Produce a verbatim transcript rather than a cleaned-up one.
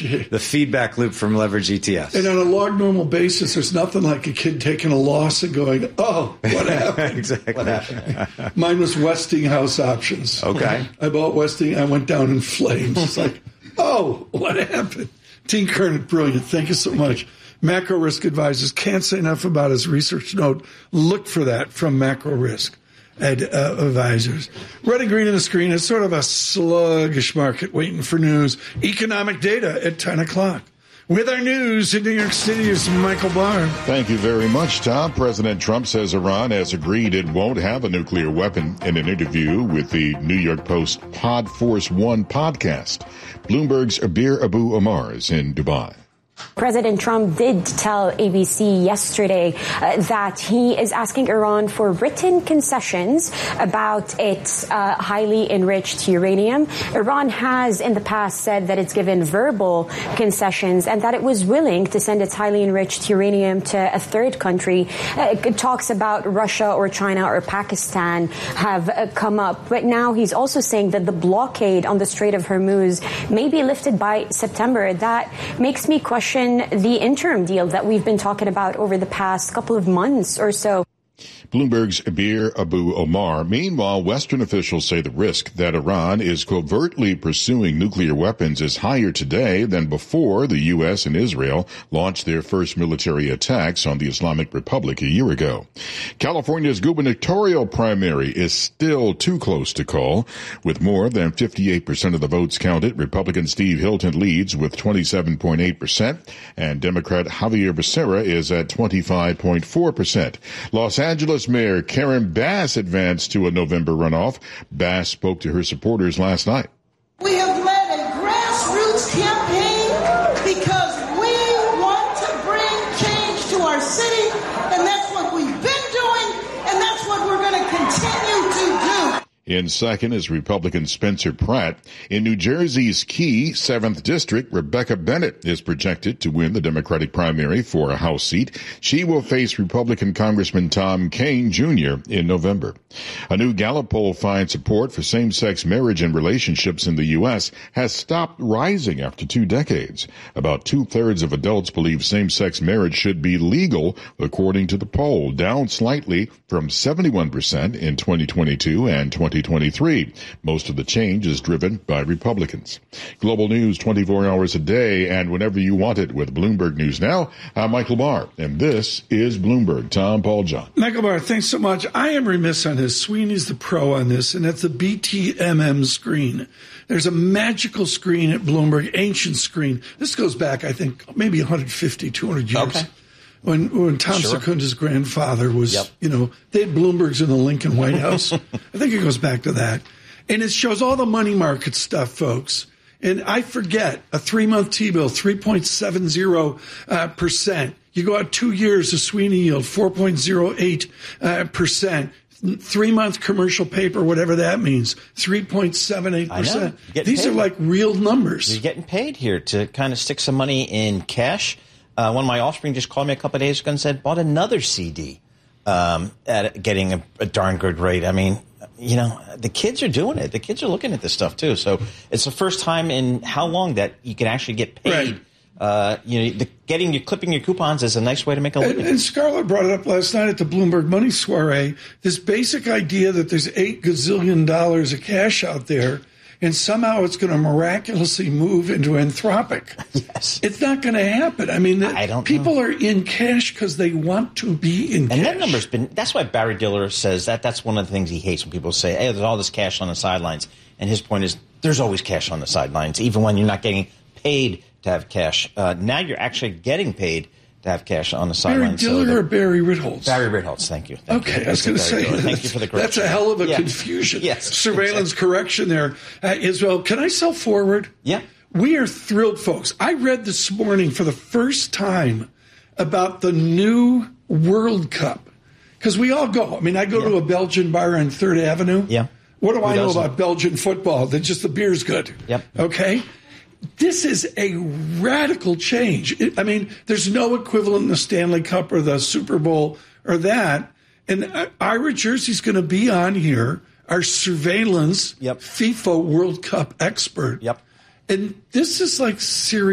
the, the feedback loop from Leverage E T Fs. And on a log normal basis, there's nothing like a kid taking a loss and going, oh, what happened? Exactly. What happened? Mine was Westinghouse options. Okay. I bought Westing. I went down in flames. It's like, oh, what happened? Dean Kernan, brilliant. Thank you so much. Macro Risk Advisors. Can't say enough about his research note. Look for that from Macro Risk Ad, uh, Advisors. Red and green on the screen is sort of a sluggish market waiting for news. Economic data at ten o'clock. With our news in New York City is Michael Barr. Thank you very much, Tom. President Trump says Iran has agreed it won't have a nuclear weapon in an interview with the New York Post Pod Force One podcast. Bloomberg's Abir Abu Omar is in Dubai. President Trump did tell A B C yesterday uh, that he is asking Iran for written concessions about its uh, highly enriched uranium. Iran has in the past said that it's given verbal concessions and that it was willing to send its highly enriched uranium to a third country. Uh, talks about Russia or China or Pakistan have uh, come up. But now he's also saying that the blockade on the Strait of Hormuz may be lifted by September. That makes me question the interim deal that we've been talking about over the past couple of months or so. Bloomberg's Abir Abu Omar. Meanwhile, Western officials say the risk that Iran is covertly pursuing nuclear weapons is higher today than before the U S and Israel launched their first military attacks on the Islamic Republic a year ago. California's gubernatorial primary is still too close to call. With more than fifty-eight percent of the votes counted, Republican Steve Hilton leads with twenty-seven point eight percent, and Democrat Javier Becerra is at twenty-five point four percent. Los Angeles Mayor Karen Bass advanced to a November runoff. Bass spoke to her supporters last night. We have led a grassroots campaign because we want to bring change to our city, and that's what we've been doing, and that's what we're going to continue to do. In second is Republican Spencer Pratt. In New Jersey's key seventh District, Rebecca Bennett is projected to win the Democratic primary for a House seat. She will face Republican Congressman Tom Kean Junior in November. A new Gallup poll finds support for same-sex marriage and relationships in the U S has stopped rising after two decades. About two-thirds of adults believe same-sex marriage should be legal, according to the poll, down slightly from seventy-one percent in twenty twenty-two and twenty twenty-three. Most of the change is driven by Republicans. Global news twenty-four hours a day and whenever you want it with Bloomberg News Now. I'm Michael Barr, and this is Bloomberg. Tom Paul John. Michael Barr, thanks so much. I am remiss on this. Sweeney's the pro on this, and that's the B T M M screen. There's a magical screen at Bloomberg, ancient screen. This goes back, I think, maybe one hundred fifty, two hundred years. Okay. When when Tom sure. Secunda's grandfather was, yep. you know, they had Bloomberg's in the Lincoln White House. I think it goes back to that. And it shows all the money market stuff, folks. And I forget, a three-month T-bill, three point seven zero percent. You go out two years, a Sweeney yield, four point zero eight percent. Three-month commercial paper, whatever that means, three point seven eight percent. These paid. Are like real numbers. You're getting paid here to kind of stick some money in cash. Uh, one of my offspring just called me a couple of days ago and said, bought another C D um, at getting a, a darn good rate. I mean, you know, the kids are doing it. The kids are looking at this stuff, too. So it's the first time in how long that you can actually get paid. Right. Uh, you know, the, getting your clipping your coupons is a nice way to make a living. And, and Scarlett brought it up last night at the Bloomberg Money Soiree. This basic idea that there's eight gazillion dollars of cash out there, and somehow it's going to miraculously move into Anthropic. Yes, it's not going to happen. I mean, I don't people know. are in cash because they want to be in and cash. And that number's been. That's why Barry Diller says that. That's one of the things he hates when people say, "Hey, there's all this cash on the sidelines." And his point is, there's always cash on the sidelines, even when you're not getting paid to have cash. Uh, now you're actually getting paid to have cash on the sidelines. Barry Diller so or Barry Ritholtz? Barry Ritholtz, thank you. Thank okay, you. I was going to say, thank you for the correction. That's a hell of a yeah. confusion. Yes. Surveillance exactly. correction there. Uh, Israel, can I sell forward? Yeah. We are thrilled, folks. I read this morning for the first time about the new World Cup. Because we all go. I mean, I go yeah. to a Belgian bar on third Avenue. Yeah. What do Who I know doesn't? about Belgian football? That just the beer's good. Yep. Okay? This is a radical change. It, I mean, there's no equivalent in the Stanley Cup or the Super Bowl or that. And uh, Ira Jersey's going to be on here, our surveillance yep. FIFA World Cup expert. Yep. And this is like serious.